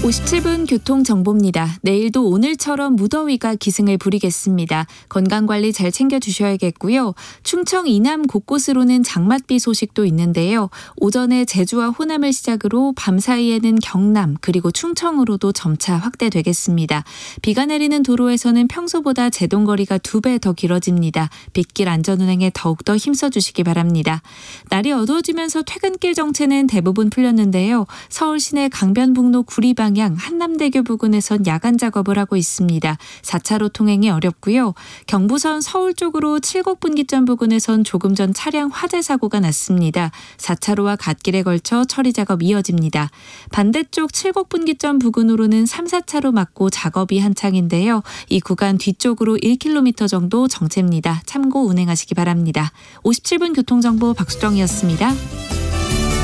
57분 교통정보입니다. 내일도 오늘처럼 무더위가 기승을 부리겠습니다. 건강관리 잘 챙겨주셔야겠고요. 충청 이남 곳곳으로는 장맛비 소식도 있는데요. 오전에 제주와 호남을 시작으로 밤사이에는 경남 그리고 충청으로도 점차 확대되겠습니다. 비가 내리는 도로에서는 평소보다 제동거리가 2배 더 길어집니다. 빗길 안전운행에 더욱더 힘써주시기 바랍니다. 날이 어두워지면서 퇴근길 정체는 대부분 풀렸는데요. 서울 시내 강변북로 구리방향 한남대교 부근에선 야간 작업을 하고 있습니다. 4차로 통행이 어렵고요. 경부선 서울 쪽으로 칠곡분기점 부근에선 조금 전 차량 화재 사고가 났습니다. 4차로와 갓길에 걸쳐 처리 작업 이어집니다. 반대쪽 칠곡분기점 부근으로는 3, 4차로 막고 작업이 한창인데요. 이 구간 뒤쪽으로 1km 정도 정체입니다. 참고 운행하시기 바랍니다. 57분 교통정보 박수정이었습니다.